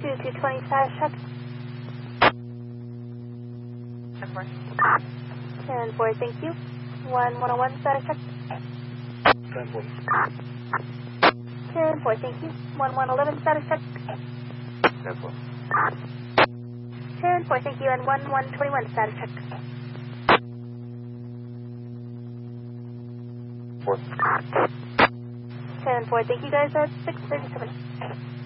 2220 status check. 10-4. 10-4, thank you. 1101 status check. 10-4. 10-4, thank you. 1111 status check. 10-4. 10-4, thank you. And 1121 status check. 4. 10-4, thank you guys. 637.